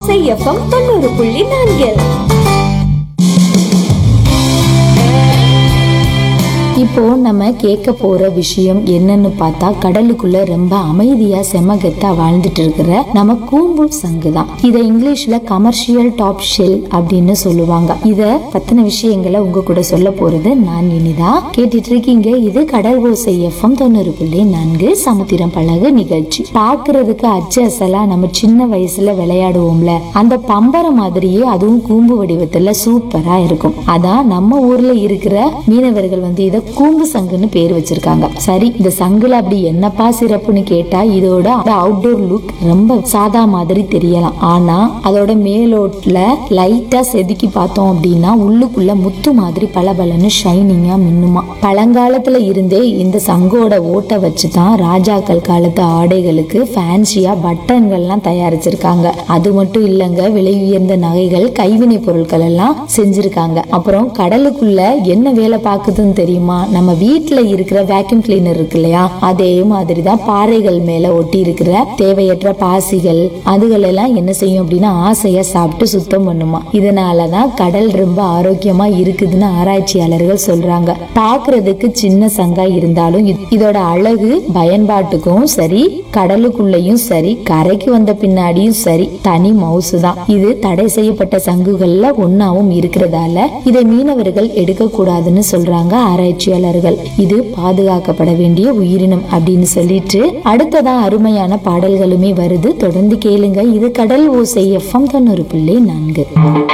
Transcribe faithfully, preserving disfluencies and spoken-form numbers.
ஓசை எஃப்எம் தொண்ணூறு புள்ளி நான்கு. இப்போ நம்ம கேட்க போற விஷயம் என்னன்னு பார்த்தா, கடலுக்குள்ள ரொம்ப அமைதியா செமகத்தா வாழ்ந்துட்டு இருக்கிற நம்ம கூம்பு சங்கு தான். இத இங்கிலீஷ்ல கமர்ஷியல் டாப் ஷெல் அப்படின்னு சொல்லுவாங்க. இத பத்தின விஷயங்களை உங்க கூட சொல்ல போறது நான் இனிதா. கேட்டுட்டு இருக்கீங்க, இது கடல் ஓசை எஃப்எம் தொண்ணூறு புள்ளி நான்கு சமுத்திரம் பழகு நிகழ்ச்சி. பாக்குறதுக்கு அச்சு அசலா நம்ம சின்ன வயசுல விளையாடுவோம்ல, அந்த பம்பர மாதிரியே அதுவும் கூம்பு வடிவத்துல சூப்பரா இருக்கும். அதான் நம்ம ஊர்ல இருக்கிற மீனவர்கள் வந்து இத கூம்பு சங்குன்னு பேர் வச்சிருக்காங்க. சரி, இந்த சங்குல அப்படி என்னப்பா சிறப்புன்னு கேட்டா, இதோட அவுட்டோர் லுக் ரொம்ப சாதா மாதிரி தெரியலாம். ஆனா அதோட மேலோட்ல லைட்டா செதுக்கி பார்த்தோம் அப்படின்னா உள்ளுக்குள்ள முத்து மாதிரி பளபளன்னு ஷைனிங்கா மின்னுமா. பழங்காலத்துல இருந்தே இந்த சங்கோட ஓட்டை வச்சுதான் ராஜாக்கள் காலத்து ஆடைகளுக்கு ஃபேன்சியா பட்டன்கள்லாம் தயாரிச்சிருக்காங்க. அது மட்டும் இல்லங்க, விலை உயர்ந்த நகைகள், கைவினை பொருட்கள் எல்லாம் செஞ்சிருக்காங்க. அப்புறம் கடலுக்குள்ள என்ன வேலை பார்க்குதுன்னு தெரியுமா? நம்ம வீட்டுல இருக்கிற வேக்யூம் கிளீனர் இருக்கு இல்லையா, அதே மாதிரிதான் பாறைகள் மேல ஒட்டி இருக்கிற தேவையற்ற பாசிகள் அதுகள் எல்லாம் என்ன செய்யும் அப்படின்னா ஆசையா சாப்பிட்டு சுத்தம் பண்ணுமா. இதனாலதான் கடல் ரொம்ப ஆரோக்கியமா இருக்குதுன்னு ஆராய்ச்சியாளர்கள் சொல்றாங்க. பாக்குறதுக்கு சின்ன சங்கா இருந்தாலும் இதோட அழகு பயன்பாட்டுக்கும் சரி, கடலுக்குள்ளயும் சரி, கரைக்கு வந்த பின்னாடியும் சரி, தனி மவுசு தான். இது தடை செய்யப்பட்ட சங்குகள்ல ஒன்னாவும் இருக்கிறதால இதை மீனவர்கள் எடுக்க கூடாதுன்னு சொல்றாங்க ஆராய்ச்சியாளர்கள். இது பாதுகாக்கப்பட வேண்டிய உயிரினம் அப்படின்னு சொல்லிட்டு அடுத்ததா அருமையான பாடல்களுமே வருது. தொடர்ந்து கேளுங்க. இது கடல் ஓசை எஃப்எம் தொண்ணூறு புள்ளி நான்கு.